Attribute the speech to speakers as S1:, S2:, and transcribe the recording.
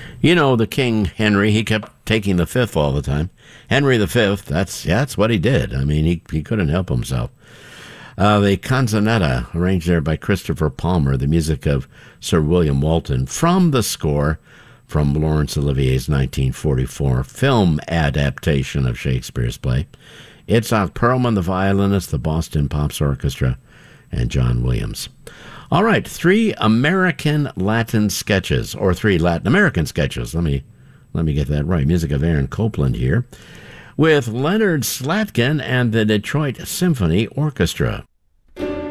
S1: You know, the King Henry, he kept taking the fifth all the time. Henry the Fifth, that's what he did. I mean, he couldn't help himself. The Canzonetta, arranged there by Christopher Palmer, the music of Sir William Walton, from the score from Laurence Olivier's 1944 film adaptation of Shakespeare's play. Itzhak Perlman, the violinist, the Boston Pops Orchestra, and John Williams. All right, 3 American Latin sketches, or 3 Latin American sketches. Let me get that right. Music of Aaron Copland here, with Leonard Slatkin and the Detroit Symphony Orchestra.